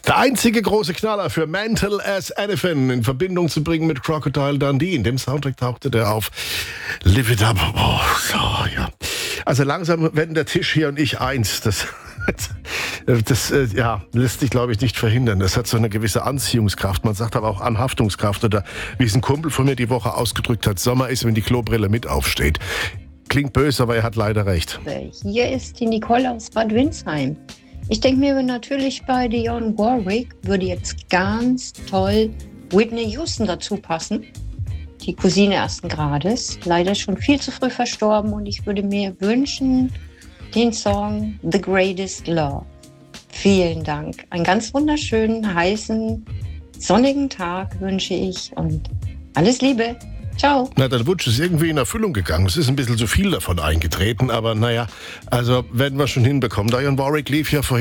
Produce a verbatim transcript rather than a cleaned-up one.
Der einzige große Knaller für Mental as Anything in Verbindung zu bringen mit Crocodile Dundee. In dem Soundtrack tauchte der auf. Live it up. Oh, so, ja. Also langsam werden der Tisch hier und ich eins. Das, das äh, ja, lässt sich, glaube ich, nicht verhindern. Das hat so eine gewisse Anziehungskraft. Man sagt aber auch Anhaftungskraft. Oder wie es ein Kumpel von mir die Woche ausgedrückt hat, Sommer ist, wenn die Klobrille mit aufsteht. Klingt böse, aber er hat leider recht. Hier ist die Nicole aus Bad Windsheim. Ich denke mir natürlich, bei Dionne Warwick würde jetzt ganz toll Whitney Houston dazu passen. Die Cousine ersten Grades, leider schon viel zu früh verstorben, und ich würde mir wünschen, den Song The Greatest Love. Vielen Dank. Einen ganz wunderschönen, heißen, sonnigen Tag wünsche ich und alles Liebe. Ciao. Na, dein Wunsch ist irgendwie in Erfüllung gegangen. Es ist ein bisschen zu viel davon eingetreten, aber naja, also werden wir schon hinbekommen. Dionne Warwick lief ja vorhin